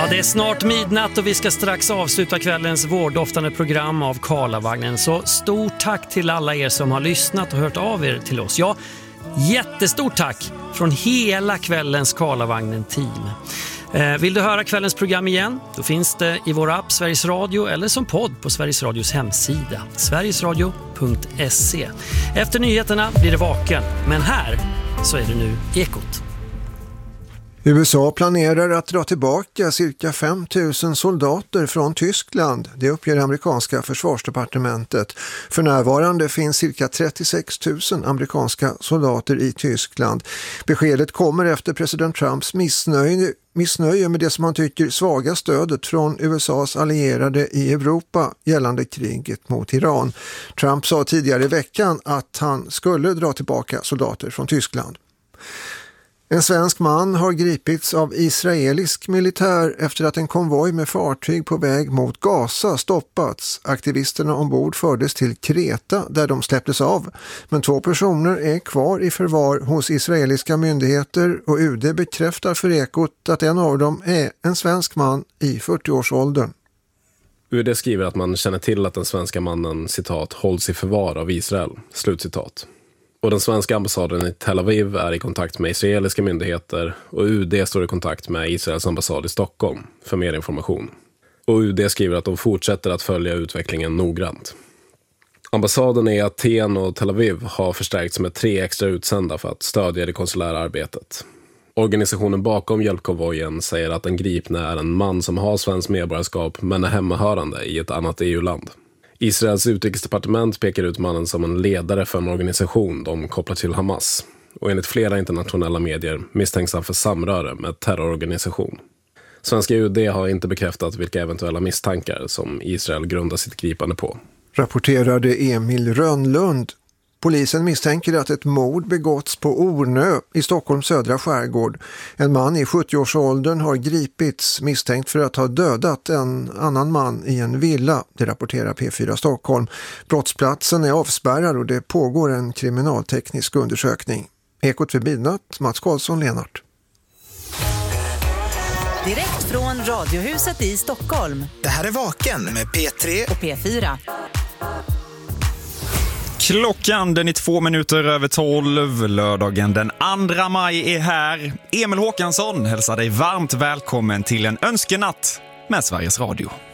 Ja, det är snart midnatt och vi ska strax avsluta kvällens vårdoftande program av Karlavagnen. Så stort tack till alla er som har lyssnat och hört av er till oss. Ja, jättestort tack från hela kvällens Karlavagnen-team. Vill du höra kvällens program igen? Då finns det i vår app Sveriges Radio eller som podd på Sveriges Radios hemsida sverigesradio.se. Efter nyheterna blir det Vaken, men här så är det nu Ekot. USA planerar att dra tillbaka cirka 5 000 soldater från Tyskland. Det uppger amerikanska försvarsdepartementet. För närvarande finns cirka 36 000 amerikanska soldater i Tyskland. Beskedet kommer efter president Trumps missnöje med det som han tycker svaga stödet från USAs allierade i Europa gällande kriget mot Iran. Trump sa tidigare i veckan att han skulle dra tillbaka soldater från Tyskland. En svensk man har gripits av israelisk militär efter att en konvoj med fartyg på väg mot Gaza stoppats. Aktivisterna ombord fördes till Kreta där de släpptes av. Men 2 personer är kvar i förvar hos israeliska myndigheter och UD bekräftar för Ekot att en av dem är en svensk man i 40-årsåldern. UD skriver att man känner till att den svenska mannen, citat, hålls i förvar av Israel, slutcitat. Och den svenska ambassaden i Tel Aviv är i kontakt med israeliska myndigheter och UD står i kontakt med Israels ambassad i Stockholm för mer information. Och UD skriver att de fortsätter att följa utvecklingen noggrant. Ambassaden i Aten och Tel Aviv har förstärkts med 3 extra utsända för att stödja det konsulära arbetet. Organisationen bakom hjälpkonvojen säger att den gripna är en man som har svensk medborgarskap men är hemmahörande i ett annat EU-land. Israels utrikesdepartement pekar ut mannen som en ledare för en organisation de kopplar till Hamas. Och enligt flera internationella medier misstänks han för samröre med terrororganisation. Svenska UD har inte bekräftat vilka eventuella misstankar som Israel grundar sitt gripande på. Rapporterade Emil Rönnlund. Polisen misstänker att ett mord begåtts på Ornö i Stockholms södra skärgård. En man i 70-årsåldern har gripits misstänkt för att ha dödat en annan man i en villa, det rapporterar P4 Stockholm. Brottsplatsen är avspärrad och det pågår en kriminalteknisk undersökning. Ekot vid midnatt, Mats Karlsson, Lenart. Direkt från Radiohuset i Stockholm. Det här är Vaken med P3 och P4. Klockan den är 12:02, lördagen den 2 maj är här. Emil Håkansson hälsar dig varmt välkommen till en önskenatt med Sveriges Radio.